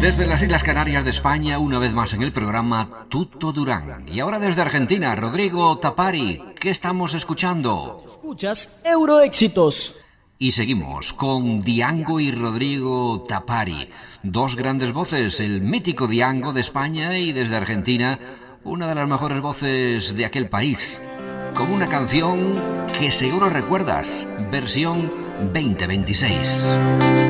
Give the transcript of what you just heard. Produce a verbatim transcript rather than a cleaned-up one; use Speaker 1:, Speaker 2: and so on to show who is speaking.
Speaker 1: Desde las Islas Canarias de España, una vez más en el programa Tuto Durán. Y ahora desde Argentina, Rodrigo Tapari, ¿qué estamos escuchando?
Speaker 2: Escuchas Euroéxitos.
Speaker 1: Y seguimos con Diango y Rodrigo Tapari, dos grandes voces, el mítico Diango de España y desde Argentina, una de las mejores voces de aquel país, con una canción que seguro recuerdas, versión veinte veintiséis.